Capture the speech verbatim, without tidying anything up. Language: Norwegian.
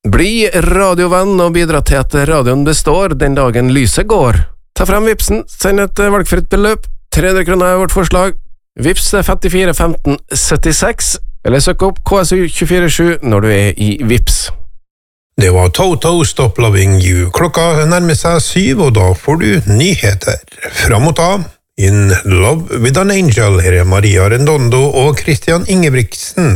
Bli radiovenn og bidra til at radioen består den dagen lyset går. Ta frem Vipsen, send et valgfritt beløp. tre hundre kroner er vårt forslag. Vips femtifire femten syttiseks, eller søk opp K S U to fire sju når du er i Vips. Det var Toto Stop Loving You. Klokka nærmer seg syv, og da får du nyheter. Fram mot da, In Love with an Angel, her er Maria Rendondo og Christian Ingebrigtsen.